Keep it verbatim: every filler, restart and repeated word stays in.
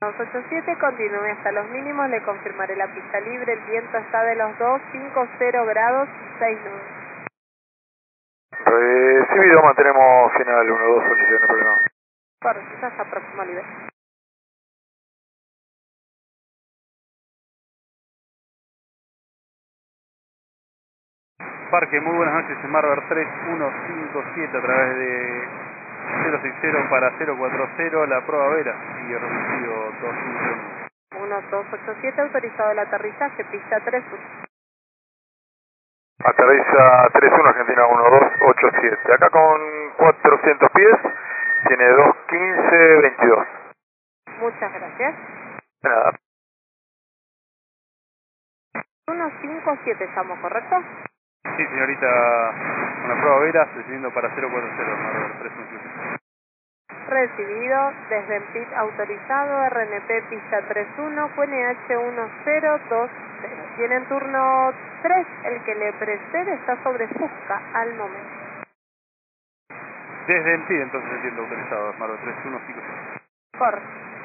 ocho siete, continúe hasta los mínimos, le confirmaré la pista libre, el viento está de los dos, cinco cero grados, seis nubes. Recibido, mantenemos final uno dos ocho siete, no hay problema. Correcto, ya está próximo libre. Parque, muy buenas noches, en Marver tres uno cinco siete a través de cero seis cero para cero cuatro cero, la prueba Vera y el remitido dos cinco uno. uno dos ocho siete, autorizado el aterrizaje, pista tres uno. Aterriza tres uno, Argentina uno dos ocho siete. Acá con cuatrocientos pies, tiene dos quince veintidós. Muchas gracias. De nada. uno cinco siete estamos, ¿correcto? Sí, señorita, con la prueba Vera, decidiendo para cero cuatro cero, Marver tres uno siete. Recibido, desde el P I T autorizado, R N P pista tres uno, Q N H uno cero dos cero. Tiene en turno tres, el que le precede está sobre Fusca al momento. Desde el P I D, entonces entiendo autorizado, Marver tres uno cinco siete. Correcto.